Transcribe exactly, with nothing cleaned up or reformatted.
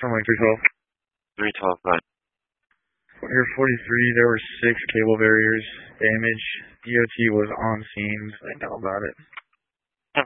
Sunlight three twelve. three twelve, go ahead. Here forty-three, there were six cable barriers damaged. D O T was on scene. I know about it.